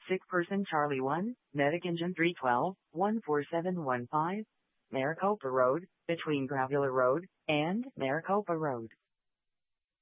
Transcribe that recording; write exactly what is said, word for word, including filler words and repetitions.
Sick person Charlie one, Medic Engine three twelve, one four seven one five, Maricopa Road, between Gravula Road and Maricopa Road.